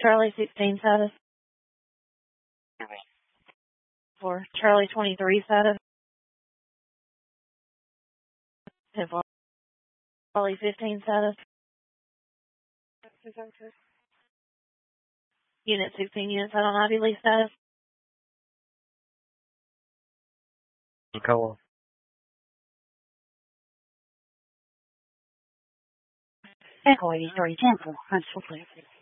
Charlie 16 status. For Charlie 23 status. And for Charlie 15 status. Unit 16 units out on Ivy Lee status. Cool. Echo 83 tempo, 按速度。